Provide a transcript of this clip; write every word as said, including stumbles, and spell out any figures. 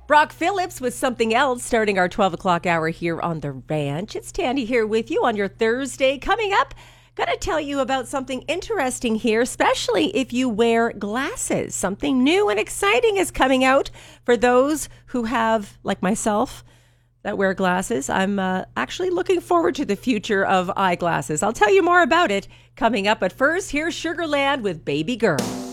Brock Phillips with something else starting our twelve o'clock hour here on The Ranch. It's Tandy here with you on your Thursday. Coming up, going to tell you about something interesting here, especially if you wear glasses. Something new and exciting is coming out for those who have, like myself, that wear glasses. I'm uh, actually looking forward to the future of eyeglasses. I'll tell you more about it coming up. But first, here's Sugarland with Baby Girl.